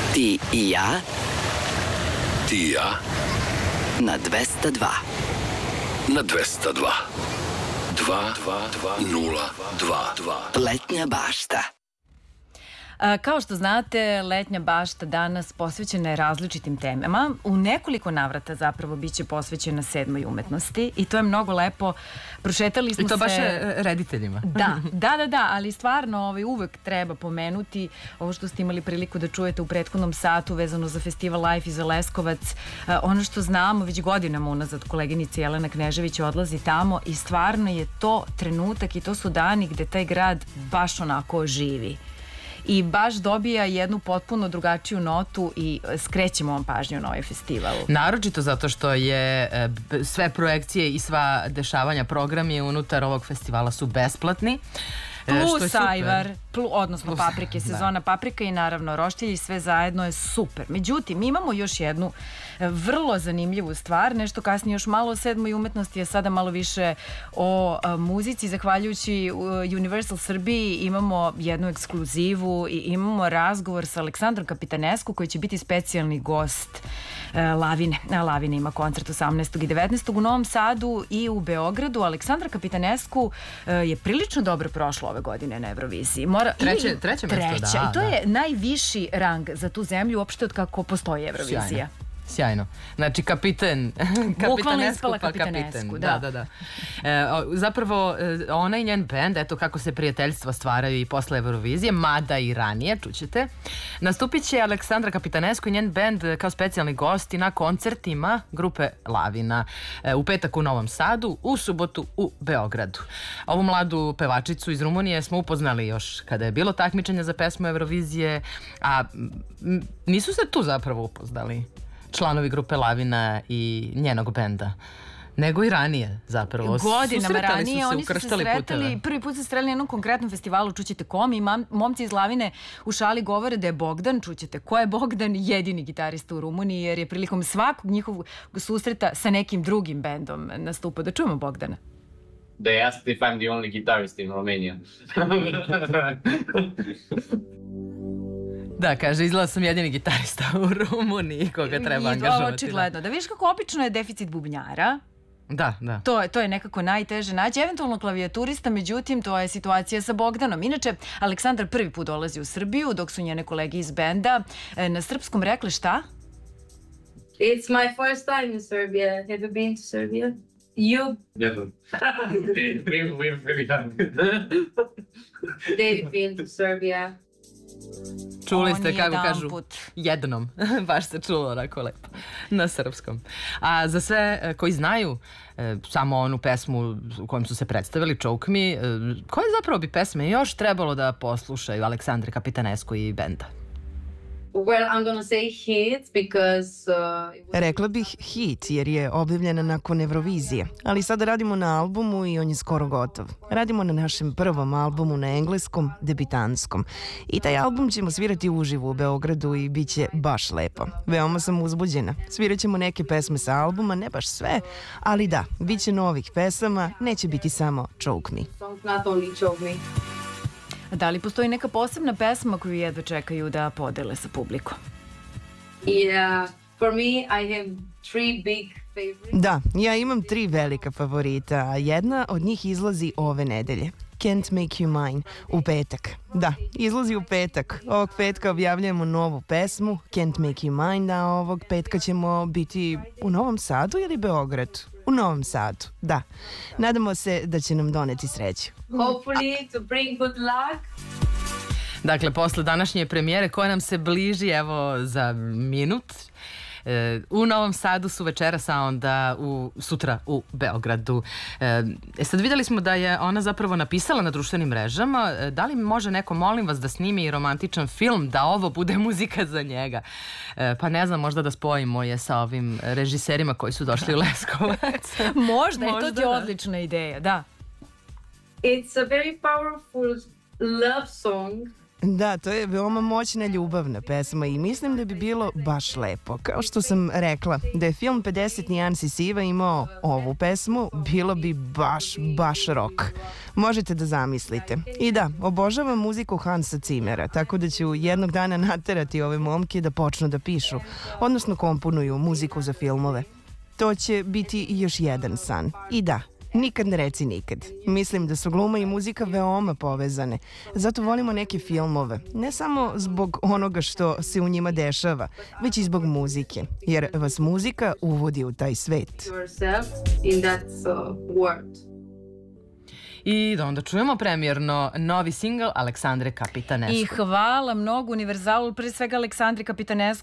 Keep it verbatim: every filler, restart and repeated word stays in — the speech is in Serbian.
Ti i ja. Ti i ja. Na dvesta dva. Na dvesta dva. Dva, dva, dva, nula, dva, dva. Letnja bašta. Kao što znate, Letnja bašta danas posvećena je različitim temama. U nekoliko navrata zapravo bit će posvećena sedmoj umetnosti i to je mnogo lepo. Prošetali smo se... I to baš rediteljima. Da, da, da, da, ali stvarno ovaj, uvek treba pomenuti ovo što ste imali priliku da čujete u prethodnom satu vezano za festival Life iza Leskovac. Ono što znamo već godinama unazad, koleginica Jelena Knežević odlazi tamo i stvarno je to trenutak i to su dani gde taj grad baš onako živi. I baš dobija jednu potpuno drugačiju notu i skrećemo vam pažnju na ovaj festival. Naročito zato što je sve projekcije i sva dešavanja, programi unutar ovog festivala su besplatni. Plus ajvar, odnosno paprike, sezona paprika i naravno roštilj i sve zajedno je super. Međutim, imamo još jednu vrlo zanimljivu stvar, nešto kasnije još malo o sedmoj umetnosti, a sada malo više o muzici. Zahvaljujući Universal Srbiji imamo jednu ekskluzivu i imamo razgovor sa Aleksandrom Kapitanescu koji će biti specijalni gost Lavine. Lavine ima koncert osamnaestog i devetnaestog u Novom Sadu i u Beogradu. Aleksandra Kapitanescu je prilično dobro prošla ove godine na Euroviziji. Mora, treće, treće mesto, da. Treća. I to je najviši rang za tu zemlju uopšte od kako postoji Eurovizija. Sjajno. Sjajno. Znači, kapiten, kapitanesku pa kapiten. Da, da, da. E, zapravo, ona i njen band, eto kako se prijateljstva stvaraju i posle Eurovizije, mada i ranije, čućete. Nastupit će Aleksandra Kapitanescu i njen band kao specijalni gosti na koncertima grupe Lavina. E, u petak u Novom Sadu, u subotu u Beogradu. Ovu mladu pevačicu iz Rumunije smo upoznali još kada je bilo takmičenje za pesmu Eurovizije, a m, nisu se tu zapravo upoznali članovi grupe Lavina i njenog benda, nego i ranije zapravo. Godinama ranije oni su se sretali, prvi put se sretali na jednom konkretnom festivalu, čućete kom, i momci iz Lavine u šali govore da je Bogdan, čućete ko je Bogdan, jedini gitarista u Rumuniji, jer je prilikom svakog njihovog susreta sa nekim drugim bendom nastupao. Da čujemo Bogdana. They asked if I'm the only guitarist in Romania. Da, kaže, izgleda sam jedini gitarista u Rumuniji koga treba angažovati. Očigledno. Da vidiš kako obično je deficit bubnjara. Da, da. To je, to je nekako najteže naći. Eventualno klavijaturista, međutim, to je situacija sa Bogdanom. Inače, Aleksandar prvi put dolazi u Srbiju, dok su njene kolege iz benda na srpskom rekli šta? It's my first time in Serbia. Have you been to Serbia? You? Never. We've, we've really done. They've been to Serbia. Čuli ste kako kažu jednom, baš se čulo onako lepo na srpskom. A za sve koji znaju samo onu pesmu u kojom su se predstavili, Choke Me, koje zapravo bi pesme još trebalo da poslušaju Aleksandre Kapitanescu i benda? Well, I'm gonna say hit because... Uh, Rekla bih hit jer je objavljena nakon Eurovizije, ali sada radimo na albumu i on je skoro gotov. Radimo na našem prvom albumu na engleskom, debitanskom. I taj album ćemo svirati uživo u Beogradu i bit će baš lepo. Veoma sam uzbuđena. Svirat ćemo neke pesme sa albuma, ne baš sve, ali da, bit će novih pesama, neće biti samo Choke Me. Not only Choke Me. Da li postoji neka posebna pesma koju jedva čekaju da podele sa publikom? Yeah, for me I have three big favorites. Da, ja imam tri velika favorita, a jedna od njih izlazi ove nedelje. Can't Make You Mine, u petak. Da, izlazi u petak. Ovog petka objavljujemo novu pesmu, Can't Make You Mine, a ovog petka ćemo biti u Novom Sadu ili Beogradu? U Novom Sadu, da. Nadamo se da će nam doneti sreću. Hopefully to bring good luck. Dakle, posle današnje premijere koja nam se bliži, evo, za minut, u Novom Sadu su večeras, a onda u, sutra u Beogradu. E sad videli smo da je ona zapravo napisala na društvenim mrežama. Da li može neko, molim vas, da snimi romantičan film, da ovo bude muzika za njega? E, pa ne znam, možda da spojimo je sa ovim režiserima koji su došli u Leskovac. Možda, i to ti je odlična ideja, da. It's a very powerful love song. Da, to je veoma moćna ljubavna pesma i mislim da bi bilo baš lepo. Kao što sam rekla, da je film pedeset nijansi siva imao ovu pesmu, bilo bi baš, baš rock. Možete da zamislite. I da, obožavam muziku Hansa Zimmera, tako da ću jednog dana naterati ove momke da počnu da pišu, odnosno komponuju muziku za filmove. To će biti još jedan san. I da, nikad ne reci nikad. Mislim da su gluma i muzika veoma povezane. Zato volimo neke filmove. Ne samo zbog onoga što se u njima dešava, već i zbog muzike. Jer vas muzika uvodi u taj svet. Yourself in that uh, world. I da onda čujemo premijerno novi singl Aleksandre Kapitanescu. I hvala mnogo Univerzalu, pre svega Aleksandri Kapitanescu